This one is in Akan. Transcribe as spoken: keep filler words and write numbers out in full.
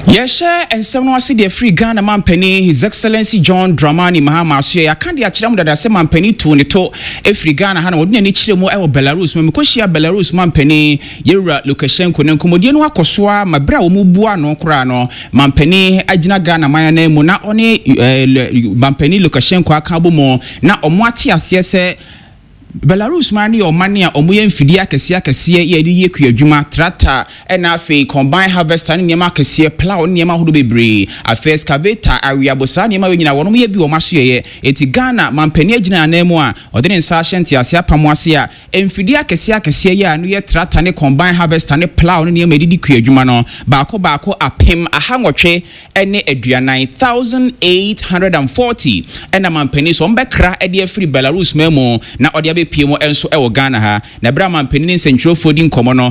Yesha and someone see the free Ghana man penny, His Excellency John Dramani Mahama Suya. I can't achram that I say man penny to to a free Ghana Hana would any chile or Belarus when Mikoshia Belarus man penny, Yera Lukashenko and Komodiano Koswa, my bra Mubua no Krano, man penny, Ajina Ghana my name, not only man penny Lukashenko Akabumo, not Omwati as yes. Belarus money or money or muyen fidia kesia kesia ye ye kuyadwuma tractor and afi combine harvester nyema kesia plow nyema hudu bebre afi excavator area bosa nyema we nyina wono ye bi o maso ye enti Ghana mampani agina anemu a ode ne nsa hyente ase apamwase a emfidia kesia kesia ye anu ye tractor ne combine harvester ne plow ne nyema didi kuyadwuma no baako baako apem ahangotwe ene aduanan thousand eight hundred forty ena mampani so mbekra ede afri Belarus memo na ode P M enso e wo Ghana ha na bra man penin sentro fodi nkomo no